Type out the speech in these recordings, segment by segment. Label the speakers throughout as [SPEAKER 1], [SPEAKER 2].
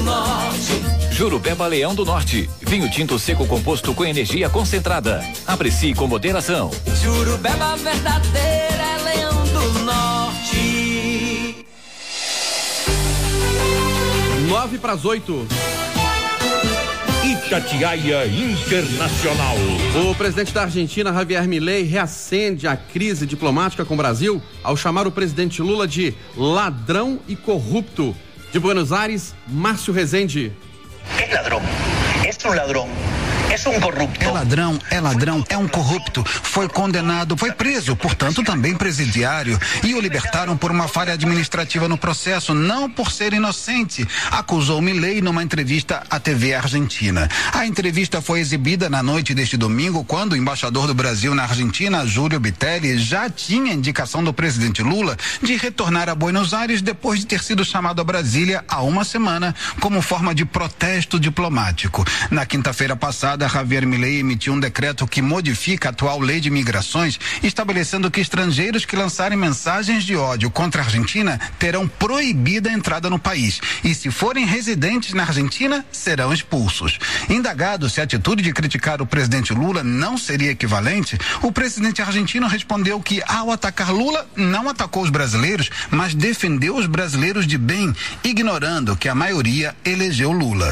[SPEAKER 1] Norte.
[SPEAKER 2] Jurupeba Leão do Norte, vinho tinto seco composto com energia concentrada. Aprecie com moderação.
[SPEAKER 1] Jurupeba verdadeira é Leão do Norte.
[SPEAKER 3] 7:09.
[SPEAKER 4] Itatiaia Internacional.
[SPEAKER 3] O presidente da Argentina, Javier Milei, reacende a crise diplomática com o Brasil ao chamar o presidente Lula de ladrão e corrupto. De Buenos Aires, Márcio Rezende.
[SPEAKER 5] É ladrão, é um ladrão. É um corrupto.
[SPEAKER 6] É ladrão, é um corrupto. Foi condenado, foi preso, portanto também presidiário. E o libertaram por uma falha administrativa no processo, não por ser inocente, acusou Milei numa entrevista à TV Argentina. A entrevista foi exibida na noite deste domingo, quando o embaixador do Brasil na Argentina, Júlio Bitelli, já tinha indicação do presidente Lula de retornar a Buenos Aires depois de ter sido chamado a Brasília há uma semana como forma de protesto diplomático. Na quinta-feira passada, Javier Milei emitiu um decreto que modifica a atual lei de migrações, estabelecendo que estrangeiros que lançarem mensagens de ódio contra a Argentina terão proibida a entrada no país. E se forem residentes na Argentina, serão expulsos. Indagado se a atitude de criticar o presidente Lula não seria equivalente, o presidente argentino respondeu que, ao atacar Lula, não atacou os brasileiros, mas defendeu os brasileiros de bem, ignorando que a maioria elegeu Lula.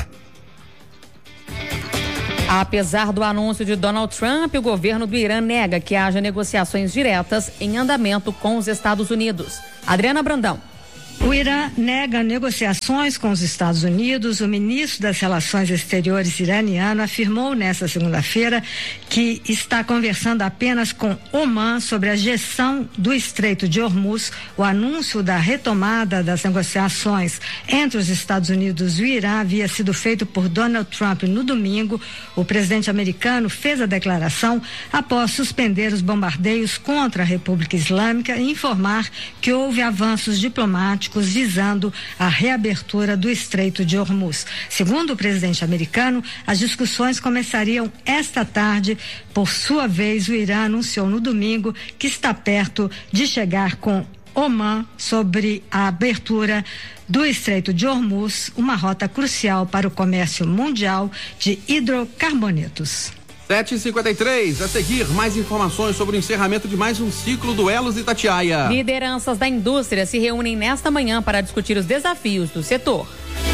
[SPEAKER 7] Apesar do anúncio de Donald Trump, o governo do Irã nega que haja negociações diretas em andamento com os Estados Unidos. Adriana Brandão.
[SPEAKER 8] O Irã nega negociações com os Estados Unidos. O ministro das Relações Exteriores iraniano afirmou nesta segunda-feira que está conversando apenas com Omã sobre a gestão do Estreito de Hormuz. O anúncio da retomada das negociações entre os Estados Unidos e o Irã havia sido feito por Donald Trump no domingo. O presidente americano fez a declaração após suspender os bombardeios contra a República Islâmica e informar que houve avanços diplomáticos visando a reabertura do Estreito de Hormuz. Segundo o presidente americano, as discussões começariam esta tarde. Por sua vez, o Irã anunciou no domingo que está perto de chegar com Omã sobre a abertura do Estreito de Hormuz, uma rota crucial para o comércio mundial de hidrocarbonetos.
[SPEAKER 3] 7:53, a seguir, mais informações sobre o encerramento de mais um ciclo do Elos Itatiaia.
[SPEAKER 7] Lideranças da indústria se reúnem nesta manhã para discutir os desafios do setor.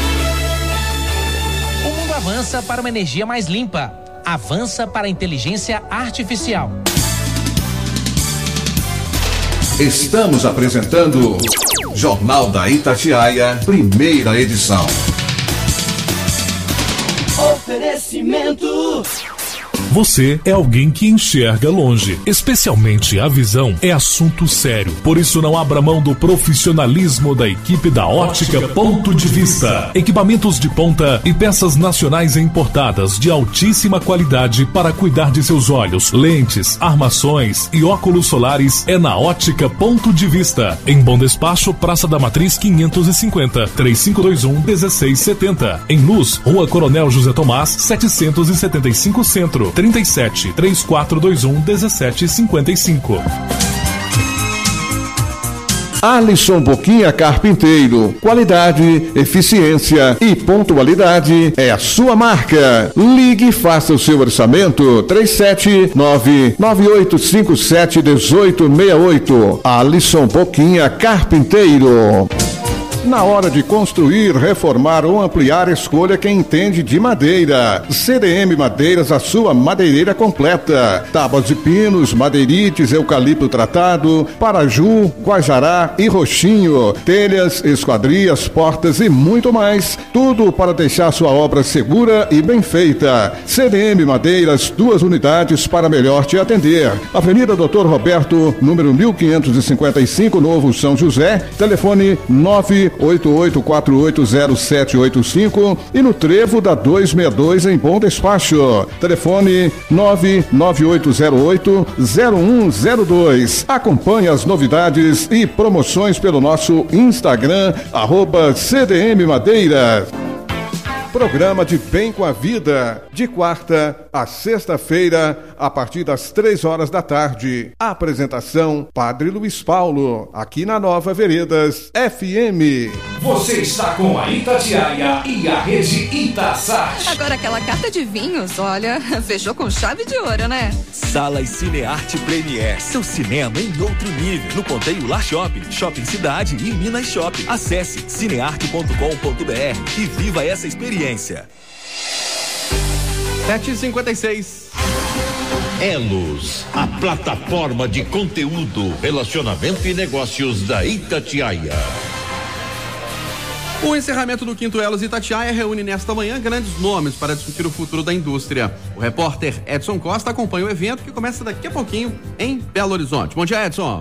[SPEAKER 9] O mundo avança para uma energia mais limpa. Avança para a inteligência artificial.
[SPEAKER 10] Estamos apresentando Jornal da Itatiaia, primeira edição.
[SPEAKER 1] Oferecimento.
[SPEAKER 11] Você é alguém que enxerga longe. Especialmente a visão é assunto sério. Por isso não abra mão do profissionalismo da equipe da Ótica Ponto de Vista. Equipamentos de ponta e peças nacionais e importadas de altíssima qualidade para cuidar de seus olhos. Lentes, armações e óculos solares é na Ótica Ponto de Vista. Em Bom Despacho, Praça da Matriz 550, 3521-1670. Em Luz, Rua Coronel José Tomás, 775 Centro. 37-3421-1755.
[SPEAKER 12] Alisson Boquinha Carpinteiro. Qualidade, eficiência e pontualidade é a sua marca. Ligue e faça o seu orçamento. 379-9857-1868. Alisson Boquinha Carpinteiro. Na hora de construir, reformar ou ampliar, escolha quem entende de madeira. CDM Madeiras, a sua madeireira completa. Tábuas de pinos, madeirites, eucalipto tratado, paraju, guajará e roxinho. Telhas, esquadrias, portas e muito mais. Tudo para deixar sua obra segura e bem feita. CDM Madeiras, 2 unidades para melhor te atender. Avenida Doutor Roberto, número 1555, Novo São José. Telefone 988480785 e no Trevo da 262 em Bom Despacho. Telefone 99808-0102. Acompanhe as novidades e promoções pelo nosso Instagram, @CDM Madeiras. Programa de Bem com a Vida, de quarta a sexta-feira, a partir das 3 da tarde. Apresentação, Padre Luiz Paulo, aqui na Nova Veredas FM.
[SPEAKER 11] Você está com a Itatiaia e a rede Itasat.
[SPEAKER 13] Agora aquela carta de vinhos, olha, fechou com chave de ouro, né?
[SPEAKER 14] Salas Cinearte Premier, seu cinema em outro nível. No Ponteio La Shopping, Shopping Cidade e Minas Shopping. Acesse cinearte.com.br e viva essa experiência.
[SPEAKER 3] 7h56.
[SPEAKER 4] Elos, a plataforma de conteúdo, relacionamento e negócios da Itatiaia.
[SPEAKER 3] O encerramento do 5º Elos Itatiaia reúne nesta manhã grandes nomes para discutir o futuro da indústria. O repórter Edson Costa acompanha o evento que começa daqui a pouquinho em Belo Horizonte. Bom dia, Edson.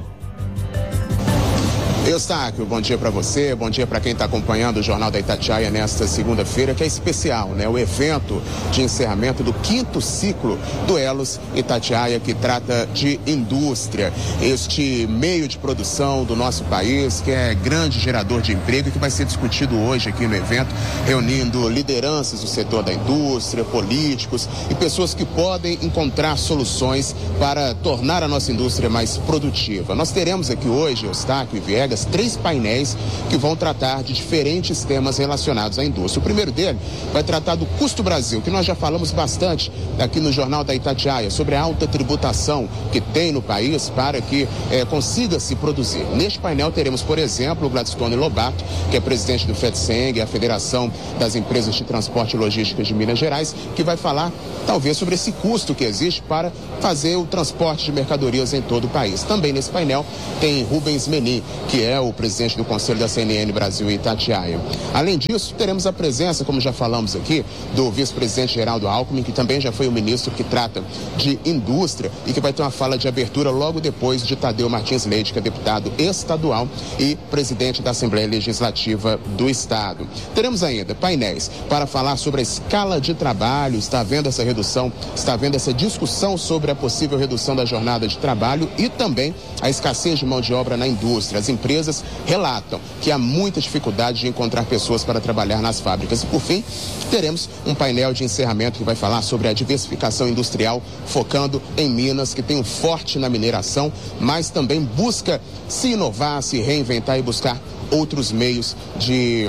[SPEAKER 15] Eustáquio, bom dia para você, bom dia para quem está acompanhando o Jornal da Itatiaia nesta segunda-feira, que é especial, né? O evento de encerramento do 5º ciclo do Elos Itatiaia, que trata de indústria, este meio de produção do nosso país, que é grande gerador de emprego e que vai ser discutido hoje aqui no evento, reunindo lideranças do setor da indústria, políticos e pessoas que podem encontrar soluções para tornar a nossa indústria mais produtiva. Nós teremos aqui hoje, Eustáquio e Viegas, 3 painéis que vão tratar de diferentes temas relacionados à indústria. O primeiro dele vai tratar do Custo Brasil, que nós já falamos bastante aqui no Jornal da Itatiaia, sobre a alta tributação que tem no país para que consiga se produzir. Neste painel teremos, por exemplo, o Gladstone Lobato, que é presidente do FETSENG, a Federação das Empresas de Transporte e Logística de Minas Gerais, que vai falar talvez sobre esse custo que existe para fazer o transporte de mercadorias em todo o país. Também nesse painel tem Rubens Menin, que é o presidente do Conselho da CNN Brasil e Itatiaia. Além disso, teremos a presença, como já falamos aqui, do vice-presidente Geraldo Alckmin, que também já foi o ministro que trata de indústria e que vai ter uma fala de abertura logo depois de Tadeu Martins Leite, que é deputado estadual e presidente da Assembleia Legislativa do Estado. Teremos ainda painéis para falar sobre a escala de trabalho, está havendo essa redução, está havendo essa discussão sobre a possível redução da jornada de trabalho e também a escassez de mão de obra na indústria. As empresas relatam que há muita dificuldade de encontrar pessoas para trabalhar nas fábricas. E, por fim, teremos um painel de encerramento que vai falar sobre a diversificação industrial, focando em Minas, que tem um forte na mineração, mas também busca se inovar, se reinventar e buscar outros meios de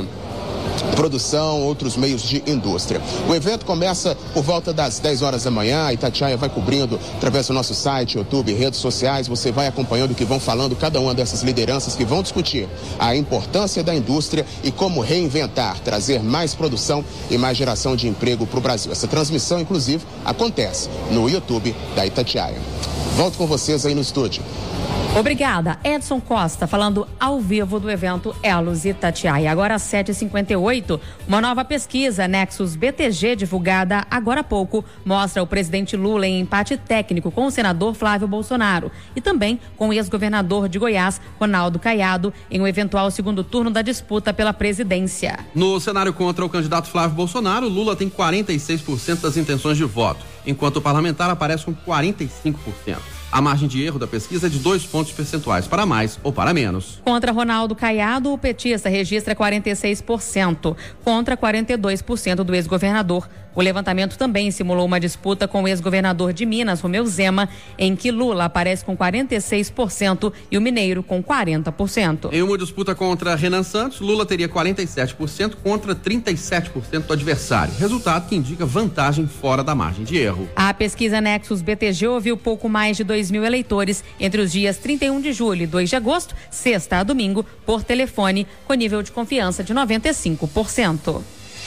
[SPEAKER 15] produção, outros meios de indústria. O evento começa por volta das 10 da manhã. A Itatiaia vai cobrindo através do nosso site, YouTube, redes sociais. Você vai acompanhando o que vão falando cada uma dessas lideranças que vão discutir a importância da indústria e como reinventar, trazer mais produção e mais geração de emprego para o Brasil. Essa transmissão, inclusive, acontece no YouTube da Itatiaia. Volto com vocês aí no estúdio.
[SPEAKER 7] Obrigada, Edson Costa, falando ao vivo do evento Elos Itatiaia. Agora às 7h58, uma nova pesquisa Nexus BTG, divulgada agora há pouco, mostra o presidente Lula em empate técnico com o senador Flávio Bolsonaro e também com o ex-governador de Goiás, Ronaldo Caiado, em um eventual segundo turno da disputa pela presidência.
[SPEAKER 3] No cenário contra o candidato Flávio Bolsonaro, Lula tem 46% das intenções de voto, enquanto o parlamentar aparece com 45%. A margem de erro da pesquisa é de 2 pontos percentuais, para mais ou para menos.
[SPEAKER 7] Contra Ronaldo Caiado, o petista registra 46%, contra 42% do ex-governador. O levantamento também simulou uma disputa com o ex-governador de Minas, Romeu Zema, em que Lula aparece com 46% e o mineiro com 40%.
[SPEAKER 3] Em uma disputa contra Renan Santos, Lula teria 47% contra 37% do adversário. Resultado que indica vantagem fora da margem de erro.
[SPEAKER 7] A pesquisa Nexus BTG ouviu pouco mais de 2.000 eleitores entre os dias 31 de julho e 2 de agosto, sexta a domingo, por telefone, com nível de confiança de 95%.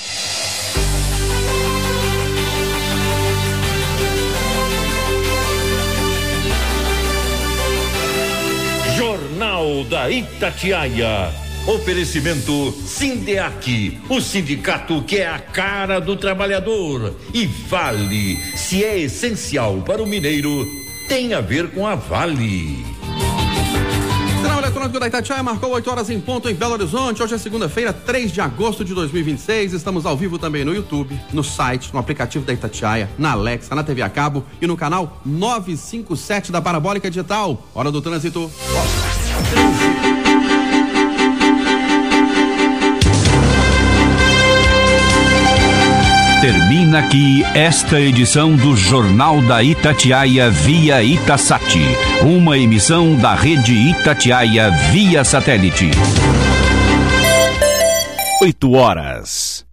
[SPEAKER 4] Jornal da Itatiaia. Oferecimento Sindeac, o sindicato que é a cara do trabalhador. E Vale, se é essencial para o mineiro, tem a ver com a Vale.
[SPEAKER 3] O Jornal Eletrônico da Itatiaia marcou 8 horas em ponto em Belo Horizonte. Hoje é segunda-feira, 3 de agosto de 2026. Estamos ao vivo também no YouTube, no site, no aplicativo da Itatiaia, na Alexa, na TV a cabo e no canal 957 da Parabólica Digital. Hora do trânsito.
[SPEAKER 16] Termina aqui esta edição do Jornal da Itatiaia via Itasat, uma emissão da rede Itatiaia via satélite. 8 horas.